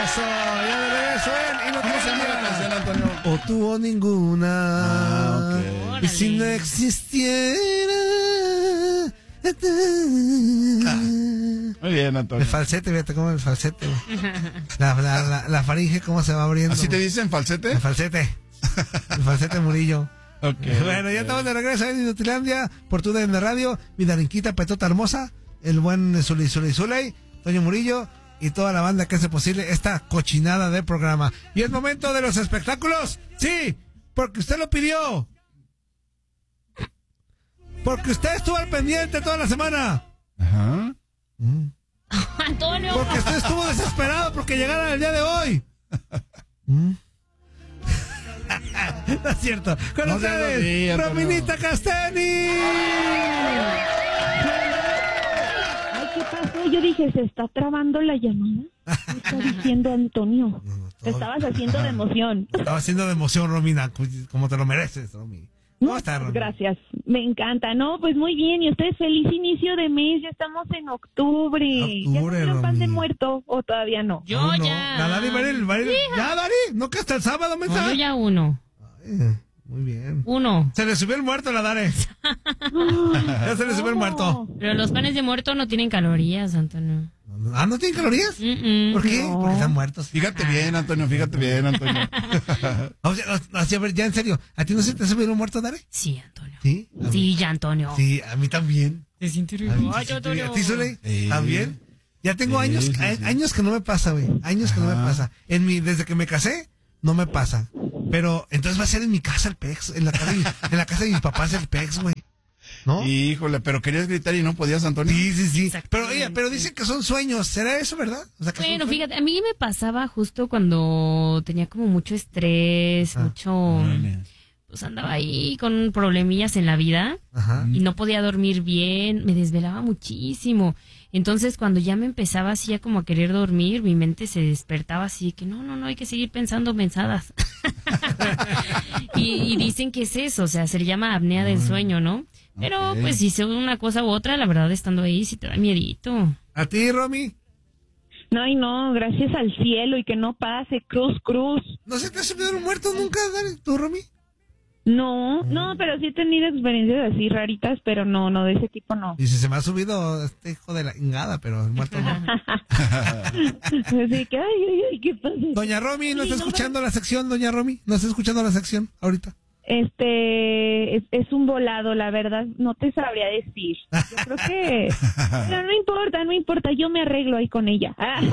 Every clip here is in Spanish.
Eso, ya de regreso en ¿Cómo se llama la canción, Antonio? O tú o ninguna. Ok. Y si no existiera. Muy bien, Antonio. El falsete, fíjate cómo el falsete. La faringe, cómo se va abriendo. ¿Así te dicen falsete? El falsete. El falsete Murillo. Okay, bueno, ya estamos de regreso en Inutilandia por tu DN Radio. Mi Darinquita Petota Hermosa, el buen Zuley, Toño Murillo y toda la banda que hace posible esta cochinada de programa. Y es momento de los espectáculos. Sí, porque usted lo pidió. Porque usted estuvo al pendiente toda la semana. Ajá. Antonio. Porque usted estuvo desesperado porque llegara el día de hoy. No es cierto. Con ustedes, Rominita Casteni. Ay, ¿qué pasó? Yo dije, ¿se está trabando la llamada? ¿Qué está diciendo Antonio? Te estabas haciendo de emoción. Estaba haciendo de emoción, Romina, como te lo mereces, Romy. ¿Cómo estás, Romy? Gracias, me encanta. No, pues muy bien, y ustedes feliz inicio de mes, ya estamos en octubre. ¿Ya tuvieron pan de muerto o todavía no? Yo no. ya. La Dari va a ir. Ya, Dari, no que hasta el sábado, No, mensaje. yo ya uno. Muy bien. Uno. Se le subió el muerto a la Dare. Ya se le subió el muerto. Pero los panes de muerto no tienen calorías, Antonio. Ah, ¿no tienen calorías? ¿Por qué? No. Porque están muertos. Fíjate bien, Antonio, fíjate bien, Antonio. O sea, a ver, ya en serio, ¿a ti no se te subió el muerto, Dare? Sí, Antonio. Sí. Sí, ya, Antonio. Sí, a mí también. Te siento ¿A ti, Zuley? Sí. ¿También? Ya tengo Sí, años, sí, sí. años que no me pasa, güey. Años que no me pasa. Desde que me casé, no me pasa. Pero entonces va a ser en mi casa el PEX, en la casa de mis papás el PEX, güey. ¿No? Híjole, pero querías gritar y no podías, Antonio. Sí. Pero dicen que son sueños. ¿Será eso, verdad? O sea, que Bueno, son fíjate, a mí me pasaba justo cuando tenía como mucho estrés, pues andaba ahí con problemillas en la vida. Ajá. Y no podía dormir bien, me desvelaba muchísimo. Entonces, cuando ya me empezaba así a como a querer dormir, mi mente se despertaba así que no, hay que seguir pensando mensadas. y dicen que es eso, o sea, se le llama apnea del sueño, ¿no? Pero pues si sea una cosa u otra, la verdad, estando ahí sí te da miedito. ¿A ti, Romy? No, y no, gracias al cielo y que no pase, cruz. ¿No se te ha subido un muerto nunca, Dare, tú, Romy? No, pero sí he tenido experiencias así raritas, pero no, de ese tipo no. Y si se me ha subido este hijo de la ingada, pero el muerto no. Así que, ay, ¿qué pasa? Doña Romy, ¿no está escuchando la sección, doña Romy? ¿No está escuchando la sección ahorita? Es un volado, la verdad, no te sabría decir. Yo creo que... Pero no importa, yo me arreglo ahí con ella.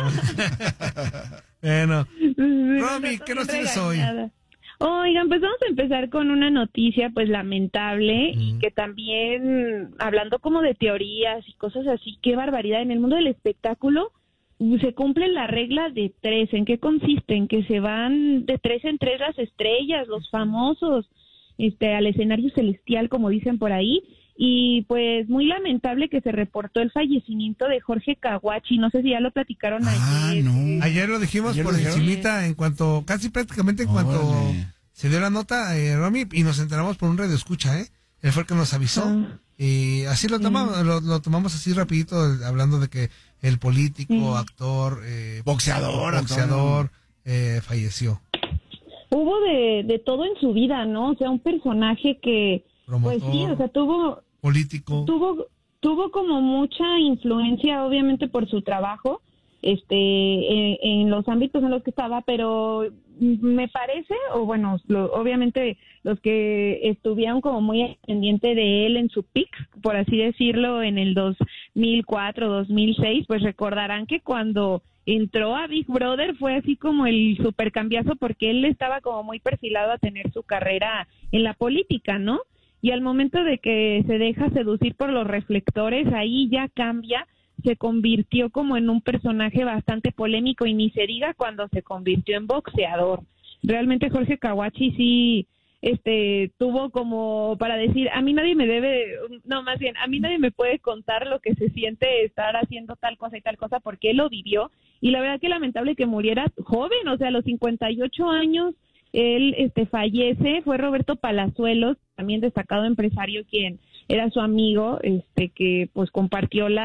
Bueno, Romy, ¿qué nos tienes hoy? Oigan, pues vamos a empezar con una noticia pues lamentable y que también, hablando como de teorías y cosas así, qué barbaridad, en el mundo del espectáculo se cumple la regla de 3. ¿En qué consiste? En que se van de 3 en 3 las estrellas, los famosos, al escenario celestial, como dicen por ahí. Y pues muy lamentable que se reportó el fallecimiento de Jorge Caguachi. No sé si ya lo platicaron ayer. No. Ayer lo dijimos ¿Ayer por lo dijeron? encimita, casi prácticamente en cuanto Órale. se dio la nota, Romy, y nos enteramos por un radio escucha, Él fue el que nos avisó. Y así lo tomamos, lo tomamos así rapidito, hablando de que el político, actor, boxeador, falleció. Hubo de todo en su vida, ¿no? O sea, un personaje que, Promotor, pues sí, o sea, político. tuvo como mucha influencia, obviamente por su trabajo, en los ámbitos en los que estaba, pero me parece, o bueno, obviamente los que estuvieron como muy pendiente de él en su peak, por así decirlo, en el 2004, 2006, pues recordarán que cuando entró a Big Brother fue así como el supercambiazo, porque él estaba como muy perfilado a tener su carrera en la política, ¿no? Y al momento de que se deja seducir por los reflectores, ahí ya cambia, se convirtió como en un personaje bastante polémico, y ni se diga cuando se convirtió en boxeador. Realmente Jorge Caguachi sí tuvo como para decir, a mí nadie me puede contar lo que se siente estar haciendo tal cosa y tal cosa, porque él lo vivió. Y la verdad que lamentable que muriera joven, o sea, a los 58 años él fallece. Fue Roberto Palazuelos, también destacado empresario, quien era su amigo, que pues compartió la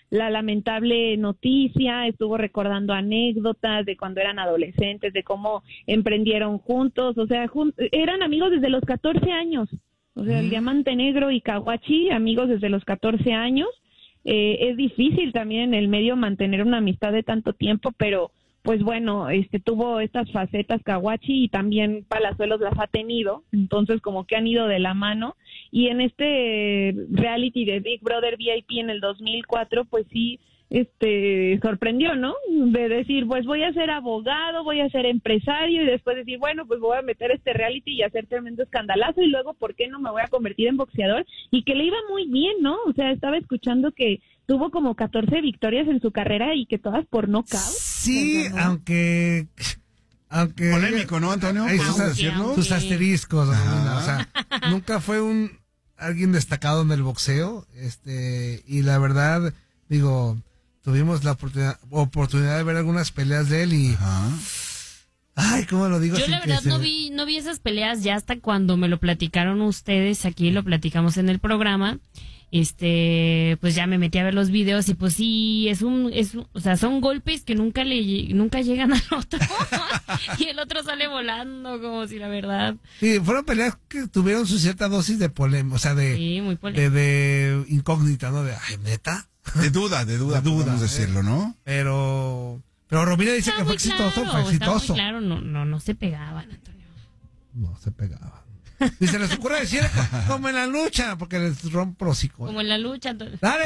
la lamentable noticia, estuvo recordando anécdotas de cuando eran adolescentes, de cómo emprendieron juntos, o sea, eran amigos desde los 14 años, o sea, el Diamante Negro y Caguachi, amigos desde los 14 años. Es difícil también en el medio mantener una amistad de tanto tiempo, pero pues bueno, tuvo estas facetas Caguachi y también Palazuelos las ha tenido, entonces como que han ido de la mano, y en este reality de Big Brother VIP en el 2004, pues sí, sorprendió, ¿no? De decir, pues voy a ser abogado, voy a ser empresario, y después decir, bueno, pues voy a meter este reality y hacer tremendo escandalazo, y luego, ¿por qué no me voy a convertir en boxeador? Y que le iba muy bien, ¿no? O sea, estaba escuchando que tuvo como 14 victorias en su carrera y que todas por nocaut. Sí, ¿no? aunque polémico, ¿no, Antonio? Hay sus asteriscos, o sea, nunca fue alguien destacado en el boxeo, y la verdad, digo, tuvimos la oportunidad de ver algunas peleas de él y ay, ¿cómo lo digo? Yo la verdad no vi esas peleas ya hasta cuando me lo platicaron ustedes, aquí lo platicamos en el programa. Pues ya me metí a ver los videos y pues sí, o sea, son golpes que nunca llegan al otro y el otro sale volando como si la verdad. Sí, fueron peleas que tuvieron su cierta dosis de polémica, o sea, muy de incógnita, ¿no? De, ay, ¿neta? De duda, podemos decirlo, ¿no? Pero Romina dice que fue exitoso, Está muy claro, no se pegaban, Antonio. No se pegaban. Y se les ocurre decir como en la lucha, porque les rompo los hocico. Como en la lucha, Antonio. ¡Dale!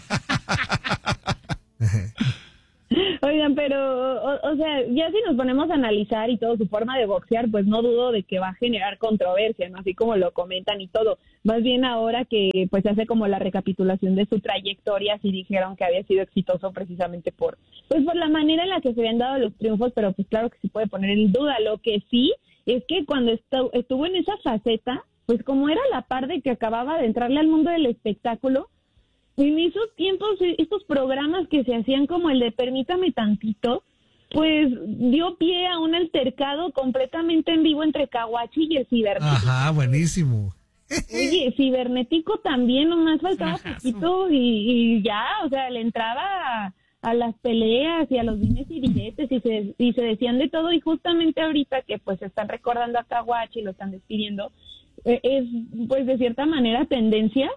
Oigan, pero, o sea, ya si nos ponemos a analizar y todo su forma de boxear, pues no dudo de que va a generar controversia, ¿no? Así como lo comentan y todo. Más bien ahora que pues se hace como la recapitulación de su trayectoria, sí dijeron que había sido exitoso precisamente por la manera en la que se habían dado los triunfos, pero pues claro que se puede poner en duda. Lo que sí es que cuando estuvo en esa faceta, pues como era la par de que acababa de entrarle al mundo del espectáculo, en esos tiempos, estos programas que se hacían como el de Permítame Tantito, pues dio pie a un altercado completamente en vivo entre Caguachi y el Cibernético. Ajá, buenísimo. Oye, Cibernético también, nomás faltaba poquito y ya, o sea, le entraba a las peleas y a los dimes y diretes y se decían de todo, y justamente ahorita que pues están recordando a Caguachi y lo están despidiendo, es pues de cierta manera tendencia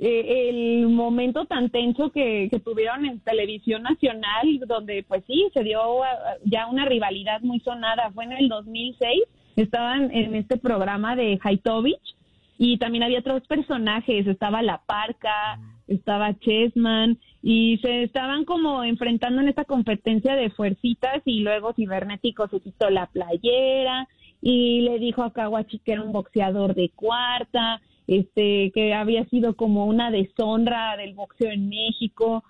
el momento tan tenso que tuvieron en televisión nacional, donde pues sí, se dio ya una rivalidad muy sonada. Fue en el 2006, estaban en este programa de Haitovich y también había otros personajes, estaba La Parca, estaba Chessman, y se estaban como enfrentando en esta competencia de fuercitas, y luego Cibernético se quitó la playera y le dijo a Caguachi que era un boxeador de cuarta, que había sido como una deshonra del boxeo en México.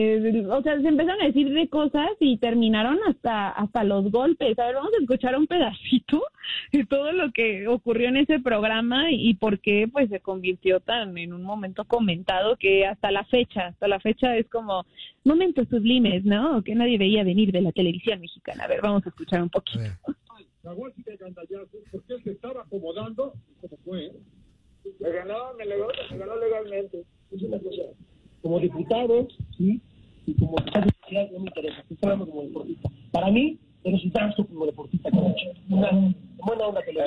O sea, se empezaron a decir de cosas y terminaron hasta los golpes. A ver, vamos a escuchar un pedacito de todo lo que ocurrió en ese programa y por qué pues se convirtió tan en un momento comentado que hasta la fecha es como momentos sublimes, ¿no? Que nadie veía venir de la televisión mexicana. A ver, vamos a escuchar un poquito. Caguachi de gandallazos, porque él se estaba acomodando, como fue, me ganó legalmente. Es una cosa, como diputado, sí, y como social no me interesa, estoy hablando como deportista. Para mí, eres un tanto como deportista, Caguachi. Una buena onda que le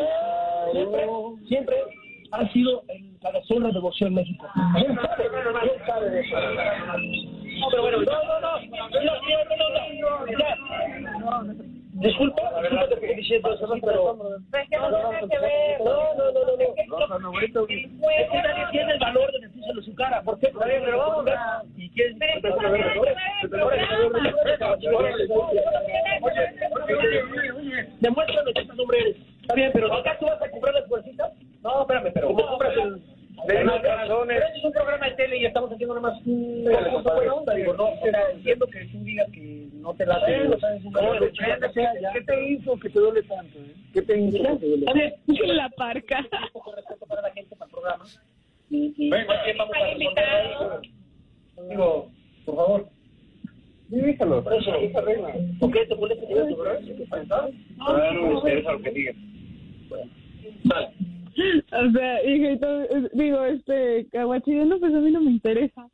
siempre ha sido la deshonra del boxeo en México. ¿Quién sabe de eso? No, pero bueno, no. Disculpa que te estoy diciendo eso, pero... Es que no tiene que ver. No. Es que nadie tiene el valor de decírselo en su cara. ¿Por qué? Pero vamos a... ¿Y quién? Demuéstrame que este hombre eres. Está bien, pero ¿acá tú vas a comprar las fuercitas? No, espérame, pero... ¿Cómo compras el...? Pero es un programa de tele y estamos haciendo nada más una buena onda. Digo, no, entiendo que tú digas que no te la haces. ¿Qué te hizo que te duele tanto? ¿Qué te hizo que te duele tanto? La Parca. Un poco de respeto para la gente, para el programa. Venga, ¿quién vamos a responder? Digo, por favor. Dígalo. ¿Por qué te molesta que yo te verdad? No, ustedes a lo que digan. Bueno, vale. O sea, digo, Caguachi, no, pues a mí no me interesa.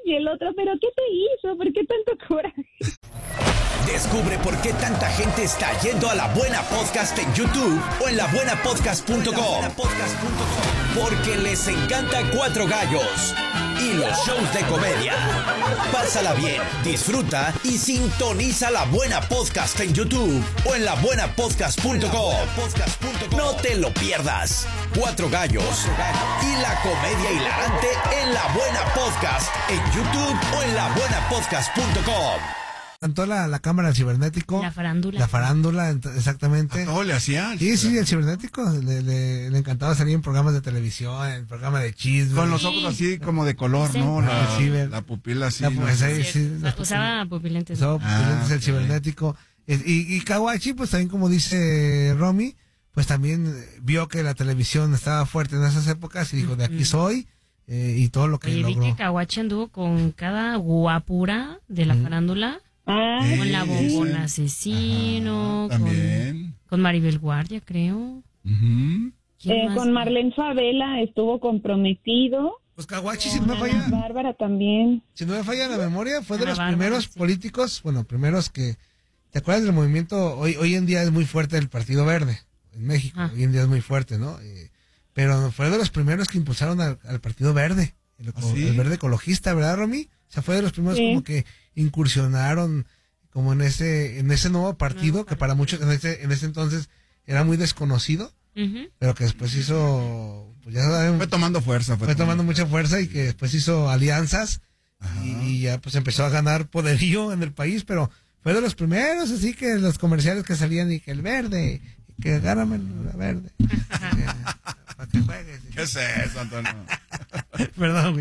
Y el otro, ¿pero qué te hizo? ¿Por qué tanto coraje? Descubre por qué tanta gente está yendo a La Buena Podcast en YouTube o en labuenapodcast.com. Porque les encanta Cuatro Gallos y los shows de comedia. Pásala bien, disfruta y sintoniza La Buena Podcast en YouTube o en labuenapodcast.com. No te lo pierdas. Cuatro Gallos y la comedia hilarante en La Buena Podcast en YouTube o en labuenapodcast.com. Cantó la cámara del cibernético. La farándula. La farándula, exactamente. ¿A todo le hacía? Sí, el cibernético. Le encantaba salir en programas de televisión, en programas de chisme. Con los ojos así como de color, Sí. ¿no? Ciber. La pupila así. Usaba pupilentes. Usaba pupilentes, el ok. cibernético. Y Kawachi, pues también, como dice Romy, pues también vio que la televisión estaba fuerte en esas épocas y dijo, de aquí soy, y todo lo que Oye, vi logró. que Kawachi anduvo con cada guapura de la farándula. Con la bombona asesino. Ajá, también. Con Maribel Guardia, creo. Ujú. ¿Quién más? Con Marlene Favela estuvo comprometido. Pues Kawachi, si no me Ana falla, Bárbara también. si no me falla la memoria, fue de Ana los Bárbara, primeros sí. políticos, primeros que... ¿Te acuerdas del movimiento? Hoy en día es muy fuerte el Partido Verde en México. Ah. Hoy en día es muy fuerte, ¿no? Pero fue de los primeros que impulsaron al Partido Verde. ¿Sí? El verde ecologista, ¿verdad, Romy? O sea, fue de los primeros Sí. como que incursionaron como en ese nuevo partido que para muchos en ese entonces era muy desconocido, Ujú. pero que después hizo, pues ya saben, Fue tomando fuerza. fue tomando mucha fuerza y que después hizo alianzas y ya pues empezó a ganar poderío en el país, pero fue de los primeros, así que los comerciales que salían y que el verde, y que gáname el verde, para que juegues. ¿Qué es eso, Antonio? Perdón, güey.